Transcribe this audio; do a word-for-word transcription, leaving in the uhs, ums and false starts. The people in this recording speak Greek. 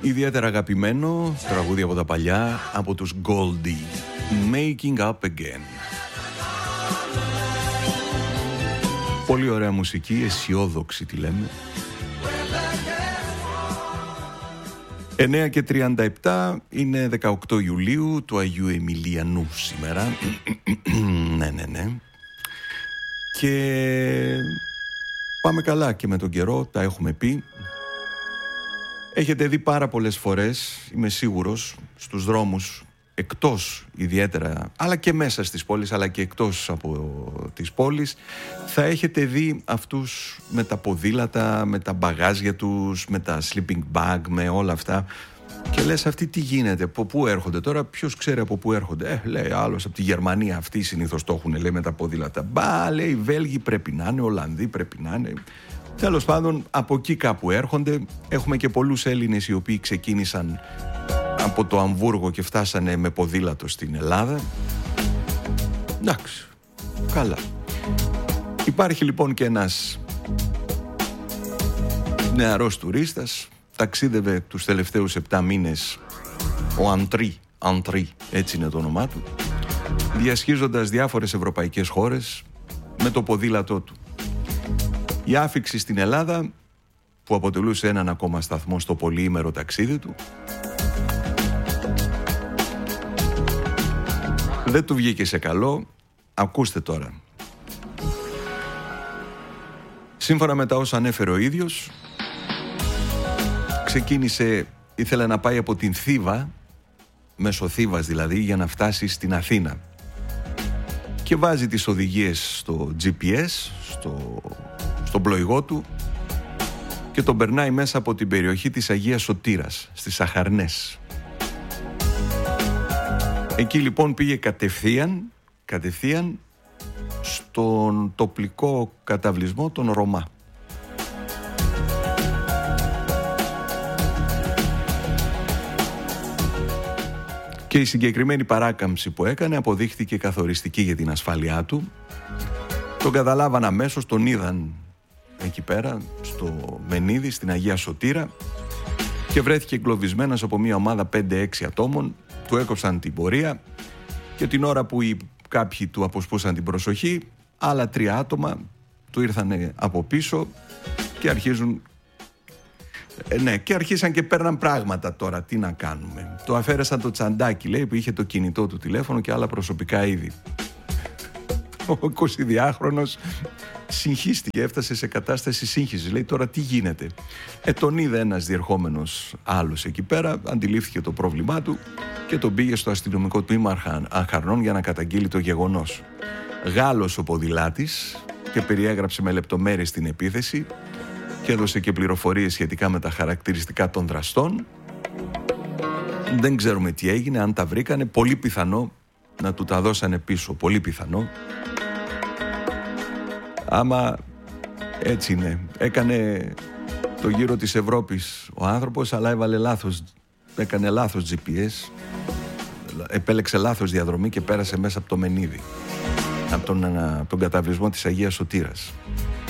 Ιδιαίτερα αγαπημένο τραγούδι από τα παλιά, από τους Goldie, Making Up Again. Πολύ ωραία μουσική, αισιόδοξη τη λέμε. εννέα και τριάντα επτά, είναι δεκαοκτώ Ιουλίου του Αγίου Εμιλιανού σήμερα. Ναι, ναι, ναι. Και πάμε καλά και με τον καιρό, τα έχουμε πει. Έχετε δει πάρα πολλές φορές, είμαι σίγουρος, στους δρόμους, εκτός ιδιαίτερα, αλλά και μέσα στις πόλεις, αλλά και εκτός από τις πόλεις, θα έχετε δει αυτούς με τα ποδήλατα, με τα μπαγάζια τους, με τα sleeping bag, με όλα αυτά. Και λες, αυτοί τι γίνεται, από πού έρχονται τώρα, ποιος ξέρει από πού έρχονται. Ε, λέει άλλος από τη Γερμανία, αυτοί συνήθως το έχουν, λέει, με τα ποδήλατα. Μπα, λέει, οι Βέλγοι πρέπει να είναι, Ολλανδοί πρέπει να είναι. Τέλος πάντων, από εκεί κάπου έρχονται. Έχουμε και πολλούς Έλληνες οι οποίοι ξεκίνησαν από το Αμβούργο και φτάσανε με ποδήλατο στην Ελλάδα. Εντάξει, καλά. Υπάρχει λοιπόν και ένας νεαρός τουρίστας, ταξίδευε τους τελευταίους επτά μήνες, ο Αντρί, Αντρί, έτσι είναι το όνομά του, διασχίζοντας διάφορες ευρωπαϊκές χώρες με το ποδήλατό του. Η άφιξη στην Ελλάδα, που αποτελούσε έναν ακόμα σταθμό στο πολυήμερο ταξίδι του, δεν του βγήκε σε καλό. Ακούστε τώρα. Σύμφωνα με τα όσα ανέφερε ο ίδιος, ξεκίνησε, ήθελε να πάει από την Θήβα, μέσω Θήβας δηλαδή, για να φτάσει στην Αθήνα. Και βάζει τις οδηγίες στο τζι πι ες, στο, στον πλοηγό του, και τον περνάει μέσα από την περιοχή της Αγίας Σωτήρας, στις Σαχαρνές. Εκεί λοιπόν πήγε κατευθείαν, κατευθείαν στον τοπικό καταβλισμό των Ρωμά. Και η συγκεκριμένη παράκαμψη που έκανε αποδείχθηκε καθοριστική για την ασφάλειά του. Τον καταλάβαν αμέσως, τον είδαν εκεί πέρα στο Μενίδη, στην Αγία Σωτήρα, και βρέθηκε εγκλωβισμένος από μια ομάδα πέντε έξι ατόμων. Του έκοψαν την πορεία και την ώρα που οι κάποιοι του αποσπούσαν την προσοχή, άλλα τρία άτομα του ήρθαν από πίσω και αρχίζουν ε, ναι, και αρχίσαν και παίρναν πράγματα. Τώρα τι να κάνουμε. Το αφαίρεσαν το τσαντάκι, λέει, που είχε το κινητό του τηλέφωνο και άλλα προσωπικά είδη. Ο εικοσιδυάχρονος συγχύστηκε, έφτασε σε κατάσταση σύγχυσης. Λέει, τώρα τι γίνεται. Ε, τον είδε ένας διερχόμενος άλλος εκεί πέρα, αντιλήφθηκε το πρόβλημά του και τον πήγε στο αστυνομικό τμήμα Αχαρνών για να καταγγείλει το γεγονός. Γάλλος ο ποδηλάτης και περιέγραψε με λεπτομέρειες την επίθεση και έδωσε και πληροφορίες σχετικά με τα χαρακτηριστικά των δραστών. Δεν ξέρουμε τι έγινε, αν τα βρήκανε. Πολύ πιθανό να του τα δώσανε πίσω. Πολύ πιθανό. Άμα έτσι είναι. Έκανε το γύρο της Ευρώπης ο άνθρωπος, αλλά έβαλε λάθος, έκανε λάθος τζι πι ες, επέλεξε λάθος διαδρομή και πέρασε μέσα από το Μενίδη, από τον, από τον καταβλισμό της Αγίας Σωτήρας.